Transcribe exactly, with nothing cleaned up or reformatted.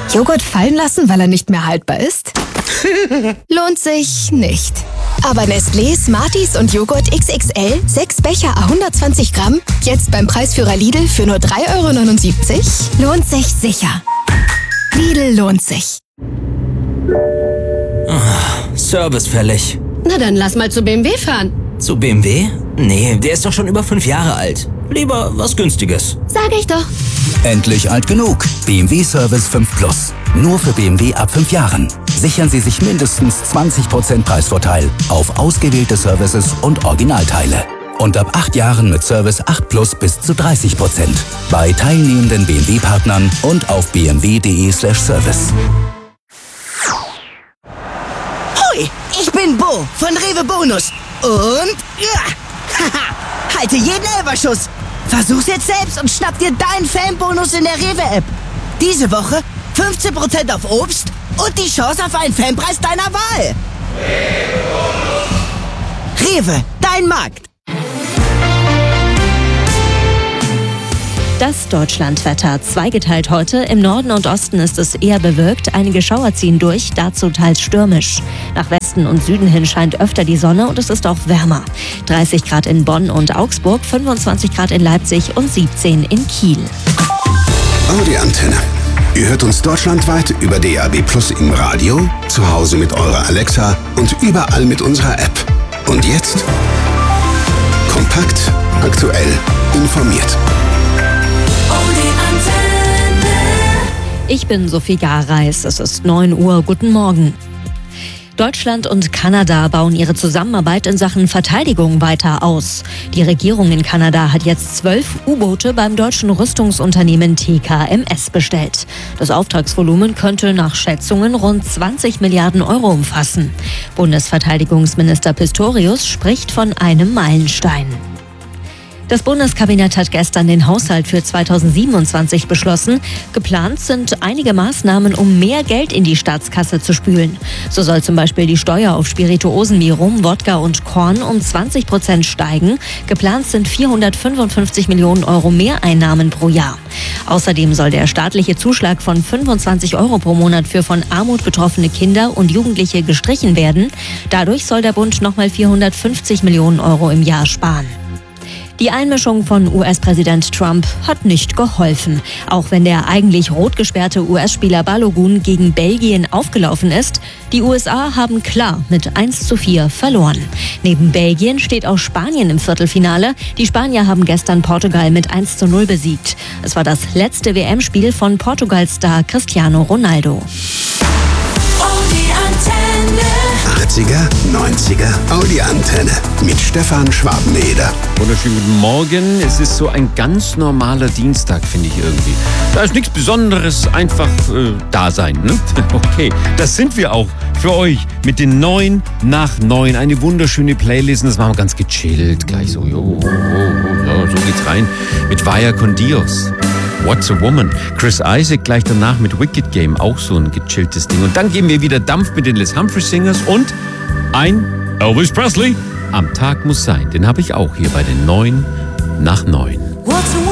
Joghurt fallen lassen, weil er nicht mehr haltbar ist? Lohnt sich nicht. Aber Nestlé, Smarties und Joghurt X X L, sechs Becher à hundertzwanzig Gramm, jetzt beim Preisführer Lidl für nur drei Euro neunundsiebzig? Lohnt sich sicher. Lidl lohnt sich. Oh, Service fällig. Na dann lass mal zu B M W fahren. Zu B M W? Nee, der ist doch schon über fünf Jahre alt. Lieber was Günstiges. Sag ich doch. Endlich alt genug. B M W Service fünf Plus. Nur für B M W ab fünf Jahren. Sichern Sie sich mindestens zwanzig Prozent Preisvorteil auf ausgewählte Services und Originalteile. Und ab acht Jahren mit Service acht Plus bis zu dreißig Prozent. Bei teilnehmenden B M W-Partnern und auf b m w punkt d e slash service. Hoi, ich bin Bo von Rewe Bonus. Und ja, haha, halte jeden Elferschuss. Versuch's jetzt selbst und schnapp dir deinen Fanbonus in der Rewe-App. Diese Woche fünfzehn Prozent auf Obst und die Chance auf einen Fanpreis deiner Wahl. Rewe, dein Markt. Das Deutschlandwetter. Zweigeteilt heute. Im Norden und Osten ist es eher bewölkt. Einige Schauer ziehen durch, dazu teils stürmisch. Nach Westen und Süden hin scheint öfter die Sonne und es ist auch wärmer. dreißig Grad in Bonn und Augsburg, fünfundzwanzig Grad in Leipzig und siebzehn in Kiel. Audi Antenne. Ihr hört uns deutschlandweit über D A B Plus im Radio, zu Hause mit eurer Alexa und überall mit unserer App. Und jetzt? Kompakt, aktuell, informiert. Ich bin Sophie Gareis. Es ist neun Uhr. Guten Morgen. Deutschland und Kanada bauen ihre Zusammenarbeit in Sachen Verteidigung weiter aus. Die Regierung in Kanada hat jetzt zwölf U-Boote beim deutschen Rüstungsunternehmen T K M S bestellt. Das Auftragsvolumen könnte nach Schätzungen rund zwanzig Milliarden Euro umfassen. Bundesverteidigungsminister Pistorius spricht von einem Meilenstein. Das Bundeskabinett hat gestern den Haushalt für zweitausendsiebenundzwanzig beschlossen. Geplant sind einige Maßnahmen, um mehr Geld in die Staatskasse zu spülen. So soll zum Beispiel die Steuer auf Spirituosen wie Rum, Wodka und Korn um zwanzig Prozent steigen. Geplant sind vierhundertfünfundfünfzig Millionen Euro Mehreinnahmen pro Jahr. Außerdem soll der staatliche Zuschlag von fünfundzwanzig Euro pro Monat für von Armut betroffene Kinder und Jugendliche gestrichen werden. Dadurch soll der Bund nochmal vierhundertfünfzig Millionen Euro im Jahr sparen. Die Einmischung von U S-Präsident Trump hat nicht geholfen. Auch wenn der eigentlich rot gesperrte U S-Spieler Balogun gegen Belgien aufgelaufen ist, die U S A haben klar mit eins zu vier verloren. Neben Belgien steht auch Spanien im Viertelfinale. Die Spanier haben gestern Portugal mit eins zu null besiegt. Es war das letzte W M-Spiel von Portugal-Star Cristiano Ronaldo. achtziger, neunziger, Audi Antenne mit Stefan Schwabeneder. Wunderschönen guten Morgen. Es ist so ein ganz normaler Dienstag, finde ich irgendwie. Da ist nichts Besonderes, einfach äh, da sein, ne? Okay, das sind wir auch für euch mit den neun nach neun. Eine wunderschöne Playlist. Das machen wir ganz gechillt. Gleich so, jo, oh, oh, so geht's rein. Mit Vaya con Dios. What's a Woman? Chris Isaak gleich danach mit Wicked Game, auch so ein gechilltes Ding. Und dann geben wir wieder Dampf mit den Les Humphries Singers und ein Elvis Presley. Am Tag muss sein, den habe ich auch hier bei den neun nach neun.